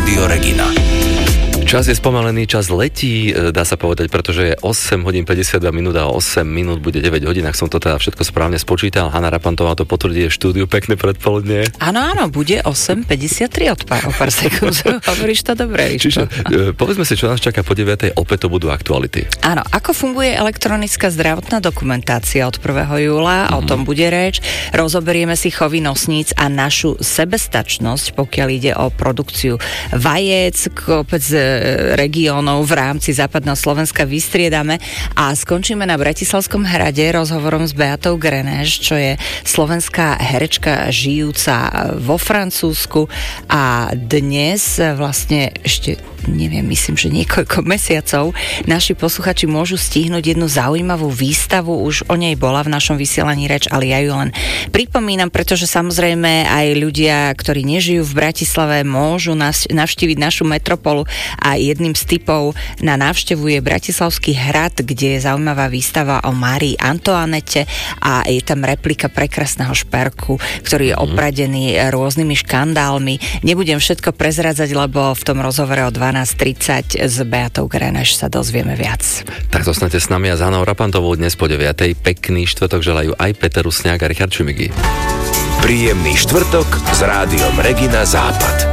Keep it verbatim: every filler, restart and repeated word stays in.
Rádio Regina. Čas je spomalený, čas letí, dá sa povedať, pretože je osem hodín päťdesiatdva minút a osem minút bude deväť hodín, ak som to teda všetko správne spočítal. Hanna Rapantová to potvrdí v štúdiu, pekné predpoludnie. Áno, áno, bude osem päťdesiattri od pár, o pár sekúnd. Hovoríš to dobre. Čiže povedzme si, čo nás čaká po deviatej, opäť to budú aktuality. Áno, ako funguje elektronická zdravotná dokumentácia od prvého júla, mm-hmm. o tom bude reč. Rozoberieme si chovy nosníc a našu sebestačnosť, pokiaľ ide o produkciu vajec, kopec regiónov v rámci západného Slovenska vystriedame a skončíme na Bratislavskom hrade rozhovorom s Beatou Grenéš, čo je slovenská herečka žijúca vo Francúzsku a dnes vlastne ešte neviem, myslím, že niekoľko mesiacov naši posluchači môžu stihnúť jednu zaujímavú výstavu, už o nej bola v našom vysielaní reč, ale ja ju len pripomínam, pretože samozrejme aj ľudia, ktorí nežijú v Bratislave, môžu navštíviť našu metropolu a jedným z typov na návštevu je Bratislavský hrad, kde je zaujímavá výstava o Márii Antoanete a je tam replika prekrásneho šperku, ktorý je opradený rôznymi škandálmi. Nebudem všetko prezradzať, lebo v tom rozhovore o dvanásť tridsať s Beatou Grenéš sa dozvieme viac. Tak zostanete s nami a s Hannou Rapantovou dnes po deviatej. Pekný štvrtok želajú aj Peter Rusňák a Richard Čimigy. Príjemný štvrtok s Rádiom Regina Západ.